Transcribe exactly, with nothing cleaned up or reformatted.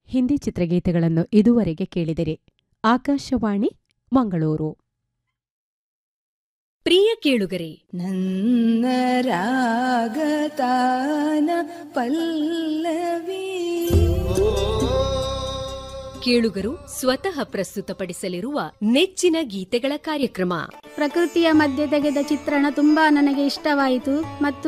ಹಿಂದಿ ಚಿತ್ರಗೀತೆಗಳನ್ನು ಇದುವರೆಗೆ ಕೇಳಿದಿರಿ. ಆಕಾಶವಾಣಿ ಮಂಗಳೂರು. ಪ್ರಿಯ ಕೇಳುಗರೆ, ನನ್ನ ರಾಗತಾನ ಪಲ್ಲವಿ ಕೇಳುಗರು ಸ್ವತಃ ಪ್ರಸ್ತುತಪಡಿಸಲಿರುವ ನೆಚ್ಚಿನ ಗೀತೆಗಳ ಕಾರ್ಯಕ್ರಮ. ಪ್ರಕೃತಿಯ ಮಧ್ಯೆ ತೆಗೆದ ಚಿತ್ರಣ ತುಂಬಾ ನನಗೆ ಇಷ್ಟವಾಯಿತು ಮತ್ತು